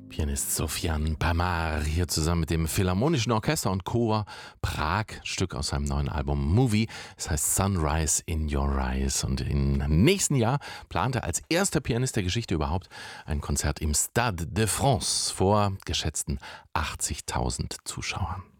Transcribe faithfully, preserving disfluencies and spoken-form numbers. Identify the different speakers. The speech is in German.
Speaker 1: Pianist Sofian Pamar hier zusammen mit dem Philharmonischen Orchester und Chor Prag, Stück aus seinem neuen Album Movie. Es heißt Sunrise in Your Eyes und im nächsten Jahr plant er als erster Pianist der Geschichte überhaupt ein Konzert im Stade de France vor geschätzten achtzigtausend Zuschauern.